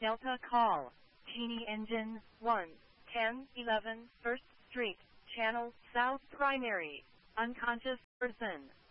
Delta call. Genie engine 1, 10, 11, 1st Street, Channel, South Primary. Unconscious person.